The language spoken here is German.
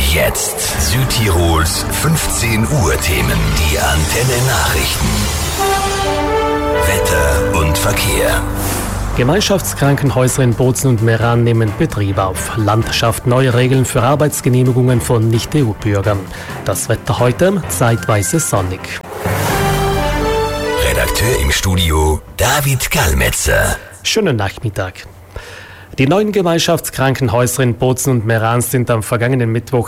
Jetzt Südtirols 15 Uhr Themen. Die Antenne Nachrichten. Wetter und Verkehr. Gemeinschaftskrankenhäuser in Bozen und Meran nehmen Betrieb auf. Land schafft neue Regeln für Arbeitsgenehmigungen von Nicht-EU-Bürgern. Das Wetter heute zeitweise sonnig. Redakteur im Studio David Gallmetzer. Schönen Nachmittag. Die neuen Gemeinschaftskrankenhäuser in Bozen und Meran sind am vergangenen Mittwoch